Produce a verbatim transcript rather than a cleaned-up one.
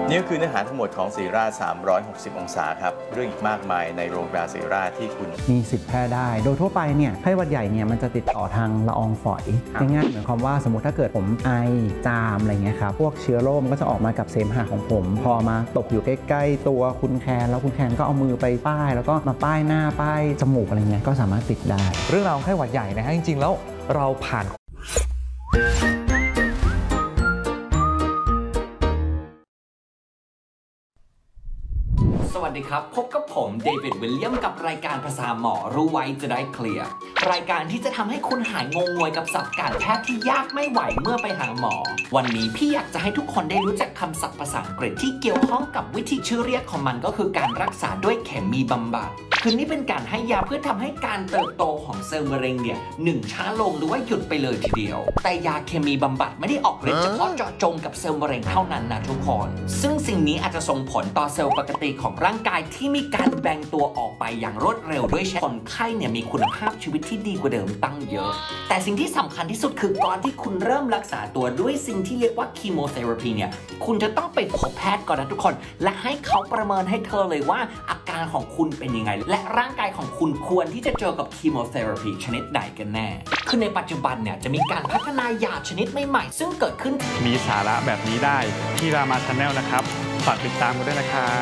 นี่ก็คือเนื้อหาทั้งหมดของศิริราชสามร้อยหกสิบองศาครับเรื่องอีกมากมายในโรงพยาบาลศิริราชที่คุณมีสิทธิ์แพร่ได้โดยทั่วไปเนี่ยไข้หวัดใหญ่เนี่ยมันจะติดต่อทางละอองฝอยง่ายๆเหมือนความว่าสมมติถ้าเกิดผมไอจามอะไรเงี้ยครับพวกเชื้อโรคมันก็จะออกมากับเสมหะของผมพอมาตกอยู่ใกล้ๆตัวคุณแคนแล้วคุณแคนก็เอามือไปป้ายแล้วก็มาป้ายหน้าป้ายจมูกอะไรเงี้ยก็สามารถติดได้เรื่องราวของไข้หวัดใหญ่นะฮะจริงๆแล้วเราผ่านสวัสดีครับพบกับผมเดวิดวิลเลียมกับรายการภาษาหมอรู้ไว้จะได้เคลียร์รายการที่จะทำให้คุณหายงงงวยกับศัพท์การแพทย์ที่ยากไม่ไหวเมื่อไปหาหมอวันนี้พี่อยากจะให้ทุกคนได้รู้จักคำศัพท์ภาษาอังกฤษที่เกี่ยวข้องกับวิธีชื่อเรียกของมันก็คือการรักษาด้วยเคมีบำบัดคือนี่เป็นการให้ยาเพื่อทำให้การเติบโตของเซลล์มะเร็งเนี่ยหนึ่งช้าลงหรือว่าหยุดไปเลยทีเดียวแต่ยาเคมีบำบัดไม่ได้ออกฤทธิ์เฉพาะเจาะจงกับเซลล์มะเร็งเท่านั้นนะทุกคนซึ่งสิ่งนี้อาจจะส่งผลต่อเซลล์ปกติของร่างกายที่มีการแบ่งตัวออกไปอย่างรวดเร็วด้วยคนไข้เนี่ยมีคุณภาพชีวิตที่ดีกว่าเดิมตั้งเยอะแต่สิ่งที่สำคัญที่สุดคือก่อนที่คุณเริ่มรักษาตัวด้วยสิ่งที่เรียกว่าคีโมเทอราพีเนี่ยคุณจะต้องไปพบแพทย์ก่อนนะทุกคนและให้เขาประเมินให้เธอเลยว่าอาการของคุณเป็นยังไงและร่างกายของคุณควรที่จะเจอกับคีโมเทอราพีชนิดใดกันแน่คือในปัจจุบันเนี่ยจะมีการพัฒนายาชนิดใหม่ๆซึ่งเกิดขึ้นมีสาระแบบนี้ได้ที่รามาชาแนลนะครับฝากติดตามกันด้วยนะครับ